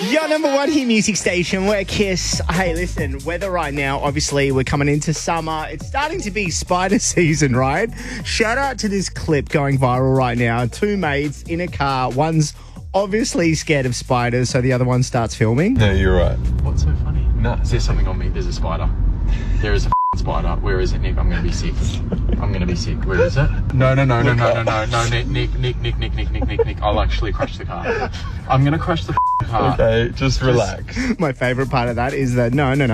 Your number one hit music station, we're Kiss. Hey, listen, weather right now, obviously, we're coming into summer. It's starting to be spider season, right? Shout out to this clip going viral right now. Two mates in a car. One's obviously scared of spiders, so the other one starts filming. No, you're right. What's so funny? No. There's something on me. There's a spider. There is a spider. Where is it, Nick? I'm going to be sick. I'm going to be sick. Where is it? No, Nick. I'll actually crash the car. I'm going to crash the car. Okay, just relax. My favourite part of that is that no. No,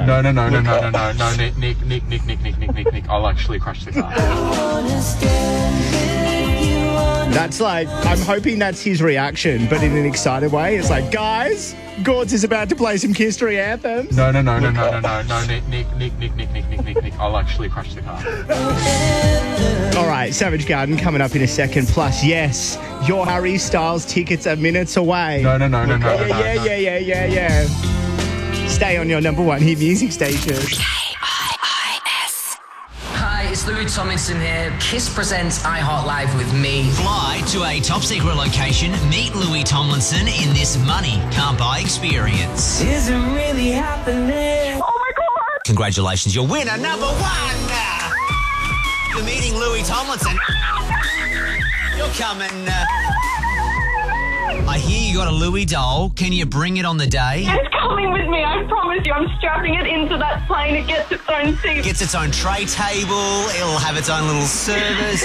Nick. I'll actually crash the car. That's like, I'm hoping that's his reaction, but in an excited way. It's like, guys, Gords is about to play some Kistery anthems. No, Nick. I'll actually crash the car. All right, Savage Garden coming up in a second. Plus, yes, your Harry Styles tickets are minutes away. No. Yeah. Stay on your number one hit music station. Hi, it's Louis Tomlinson here. Kiss presents iHeart Live with me. Fly to a top secret location, meet Louis Tomlinson in this money can't buy experience. Is it really happening? Oh my God! Congratulations, you're winner number one! You're meeting Louis Tomlinson. You're coming. I hear you got a Louis doll. Can you bring it on the day? It's coming with me, I promise you. I'm strapping it into that plane. It gets its own seat. Gets its own tray table. It'll have its own little service.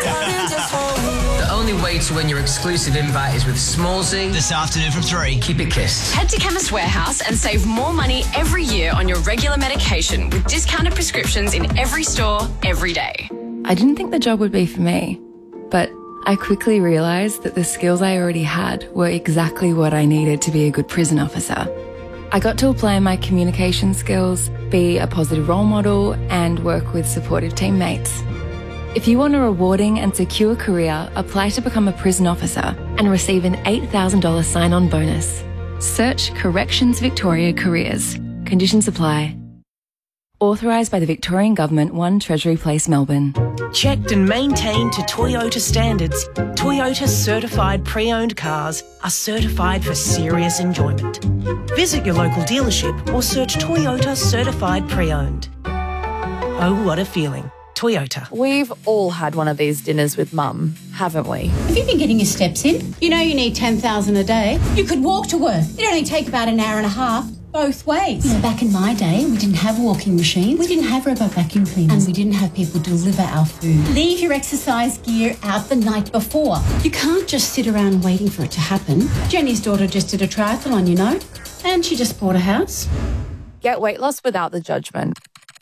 The only way to win your exclusive invite is with Smallsy. This afternoon from 3. Keep it kissed. Head to Chemist Warehouse and save more money every year on your regular medication with discounted prescriptions in every store, every day. I didn't think the job would be for me, but I quickly realised that the skills I already had were exactly what I needed to be a good prison officer. I got to apply my communication skills, be a positive role model, and work with supportive teammates. If you want a rewarding and secure career, apply to become a prison officer and receive an $8,000 sign-on bonus. Search Corrections Victoria Careers. Conditions apply. Authorised by the Victorian Government, 1 Treasury Place, Melbourne. Checked and maintained to Toyota standards, Toyota certified pre-owned cars are certified for serious enjoyment. Visit your local dealership or search Toyota certified pre-owned. Oh, what a feeling. Toyota. We've all had one of these dinners with Mum, haven't we? Have you been getting your steps in? You know you need 10,000 a day. You could walk to work. It only take about an hour and a half. Both ways. You know, back in my day, we didn't have walking machines. We didn't have robot vacuum cleaners. And we didn't have people deliver our food. Leave your exercise gear out the night before. You can't just sit around waiting for it to happen. Jenny's daughter just did a triathlon, you know, and she just bought a house. Get weight loss without the judgment.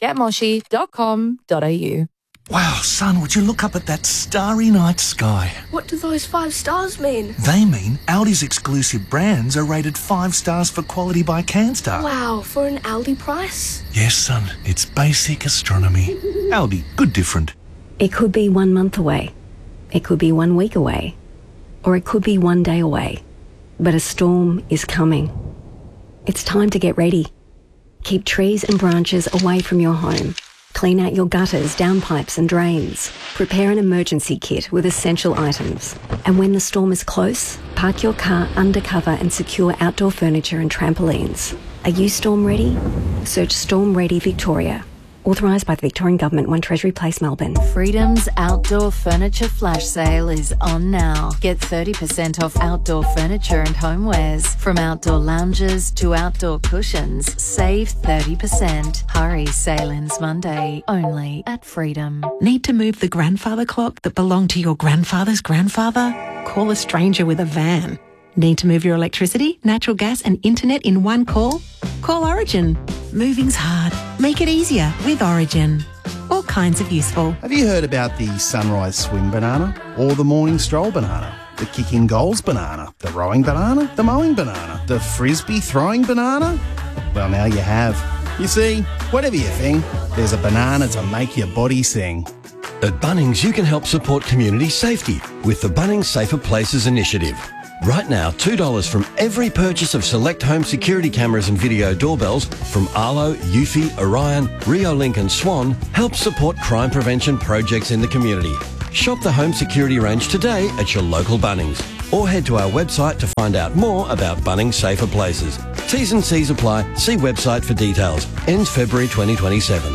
Getmoshi.com.au. Wow, son, would you look up at that starry night sky? What do those 5 stars mean? They mean Aldi's exclusive brands are rated 5 stars for quality by CanStar. Wow, for an Aldi price? Yes, son, it's basic astronomy. Aldi, good different. It could be 1 month away. It could be 1 week away. Or it could be 1 day away. But a storm is coming. It's time to get ready. Keep trees and branches away from your home. Clean out your gutters, downpipes and drains. Prepare an emergency kit with essential items. And when the storm is close, park your car under cover and secure outdoor furniture and trampolines. Are you storm ready? Search Storm Ready Victoria. Authorised by the Victorian Government, 1 Treasury Place, Melbourne. Freedom's outdoor furniture flash sale is on now. Get 30% off outdoor furniture and homewares. From outdoor lounges to outdoor cushions, save 30%. Hurry, sale ends Monday, only at Freedom. Need to move the grandfather clock that belonged to your grandfather's grandfather? Call a stranger with a van. Need to move your electricity, natural gas and internet in one call? Call Origin. Moving's hard. Make it easier with Origin. All kinds of useful. Have you heard about the sunrise swim banana? Or the morning stroll banana? The kicking goals banana? The rowing banana? The mowing banana? The frisbee throwing banana? Well, now you have. You see, whatever you think, there's a banana to make your body sing. At Bunnings, you can help support community safety with the Bunnings Safer Places initiative. Right now, $2 from every purchase of select home security cameras and video doorbells from Arlo, Eufy, Orion, Rio Link and Swan helps support crime prevention projects in the community. Shop the home security range today at your local Bunnings. or head to our website to find out more about Bunnings Safer Places. T's and C's apply. See website for details. Ends February 2027.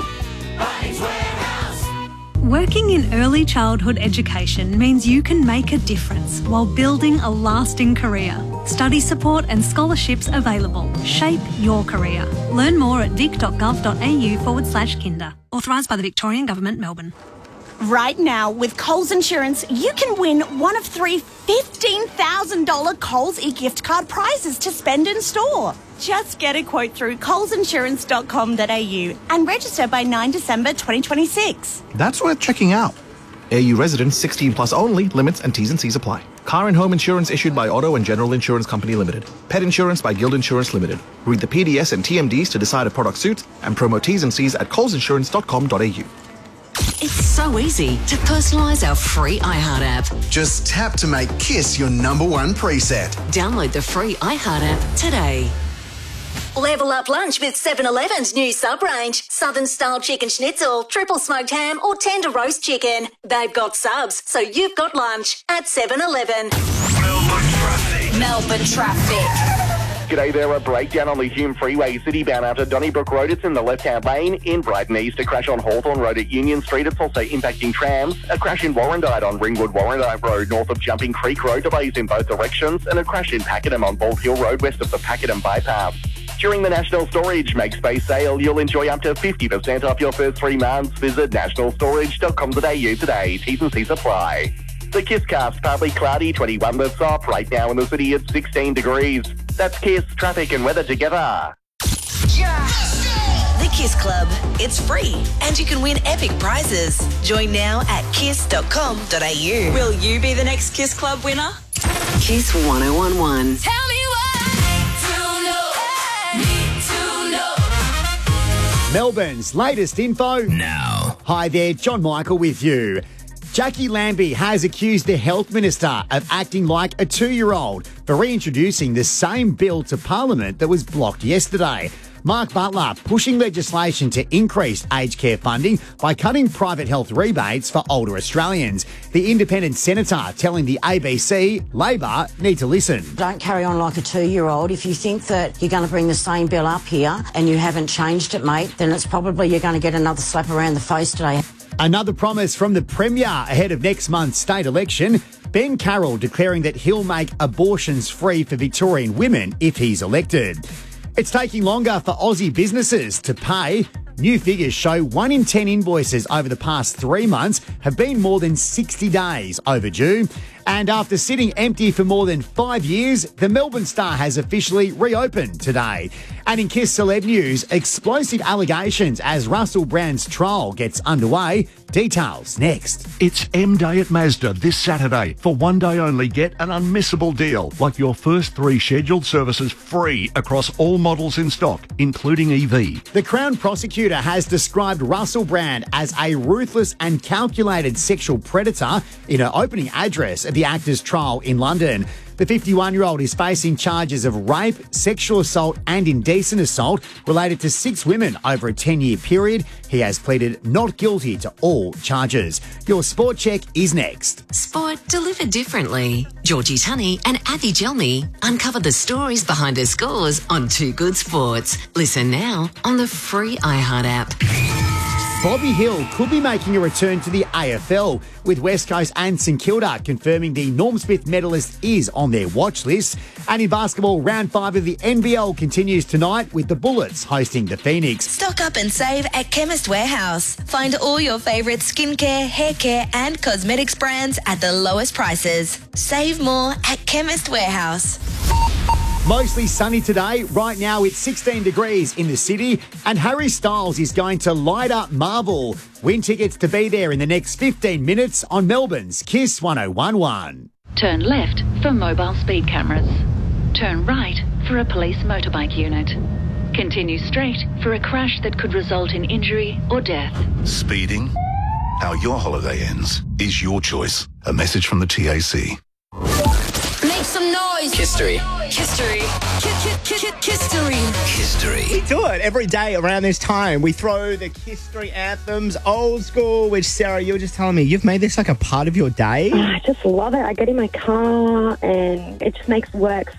Working in early childhood education means you can make a difference while building a lasting career. Study support and scholarships available. Shape your career. Learn more at vic.gov.au/kinder. Authorised by the Victorian Government, Melbourne. Right now, with Coles Insurance, you can win one of 3 $15,000 Coles e-gift card prizes to spend in store. Just get a quote through colesinsurance.com.au and register by 9 December 2026. That's worth checking out. AU residents 16 plus only. Limits and T's and C's apply. Car and home insurance issued by Auto and General Insurance Company Limited. Pet insurance by Guild Insurance Limited. Read the PDS and TMDs to decide if product suits and promo T's and C's at colesinsurance.com.au. It's so easy to personalise our free iHeart app. Just tap to make Kiss your #1 preset. Download the free iHeart app today. Level up lunch with 7-Eleven's new sub-range. Southern-style chicken schnitzel, triple smoked ham or tender roast chicken. They've got subs, so you've got lunch at 7-Eleven. Melbourne traffic. G'day there, a breakdown on the Hume Freeway citybound after Donnybrook Road. It's in the left-hand lane. In Brighton East, a crash on Hawthorne Road at Union Street. It's also impacting trams. A crash in Warrandyte on Ringwood-Warrandyte Road north of Jumping Creek Road. Delays in both directions. And a crash in Pakenham on Bald Hill Road west of the Pakenham bypass. During the National Storage Make Space sale, you'll enjoy up to 50% off your first 3 months. Visit nationalstorage.com.au today. T's and C's apply. The Kisscast, partly cloudy, 21 lifts off. Right now in the city, it's 16 degrees. That's Kiss, traffic and weather together. The Kiss Club. It's free and you can win epic prizes. Join now at kiss.com.au. Will you be the next Kiss Club winner? Kiss 1011. Tell me Melbourne's latest info now. Hi there, John Michael with you. Jackie Lambie has accused the Health Minister of acting like a 2-year-old for reintroducing the same bill to Parliament that was blocked yesterday. Mark Butler pushing legislation to increase aged care funding by cutting private health rebates for older Australians. The independent senator telling the ABC Labor need to listen. Don't carry on like a 2-year-old. If you think that you're going to bring the same bill up here and you haven't changed it, mate, then it's probably you're going to get another slap around the face today. Another promise from the Premier ahead of next month's state election. Ben Carroll declaring that he'll make abortions free for Victorian women if he's elected. It's taking longer for Aussie businesses to pay. New figures show 1 in 10 invoices over the past 3 months have been more than 60 days overdue. And after sitting empty for more than 5 years, the Melbourne Star has officially reopened today. And in Kiss Celeb News, explosive allegations as Russell Brand's trial gets underway. Details next. It's M Day at Mazda this Saturday. For one day only, get an unmissable deal, like your first 3 scheduled services free across all models in stock, including EV. The Crown prosecutor has described Russell Brand as a ruthless and calculated sexual predator in her opening address at the actor's trial in London. The 51-year-old is facing charges of rape, sexual assault and indecent assault related to 6 women over a 10-year period. He has pleaded not guilty to all charges. Your Sport Check is next. Sport delivered differently. Georgie Tunney and Abby Gelmy uncover the stories behind her scores on Too Good Sports. Listen now on the free iHeart app. Bobby Hill could be making a return to the AFL, with West Coast and St Kilda confirming the Norm Smith medalist is on their watch list. And in basketball, round 5 of the NBL continues tonight with the Bullets hosting the Phoenix. Stock up and save at Chemist Warehouse. Find all your favourite skincare, hair care and cosmetics brands at the lowest prices. Save more at Chemist Warehouse. Mostly sunny today. Right now it's 16 degrees in the city and Harry Styles is going to light up Marvel. Win tickets to be there in the next 15 minutes on Melbourne's Kiss 1011. Turn left for mobile speed cameras. Turn right for a police motorbike unit. Continue straight for a crash that could result in injury or death. Speeding? How your holiday ends is your choice. A message from the TAC. Make some noise. History. History. History. History. We do it every day around this time. We throw the history anthems, old school, which, Sarah, you were just telling me, you've made this like a part of your day. I just love it. I get in my car and it just makes work